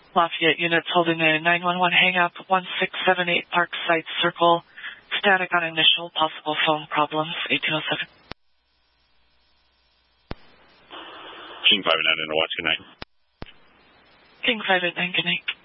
Lafayette units holding a 911 hang-up, 1678 Parkside Circle. Static on initial, possible phone problems, 1807. King 589 in the watch, good night. King 589, good night.